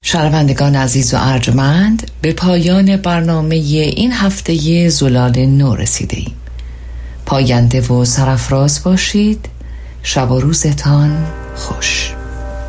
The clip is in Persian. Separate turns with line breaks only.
شنوندگان عزیز و ارجمند، به پایان برنامه این هفته زلال نو رسیده ایم. پاینده و سرافراز باشید. شب و روزتان خوش.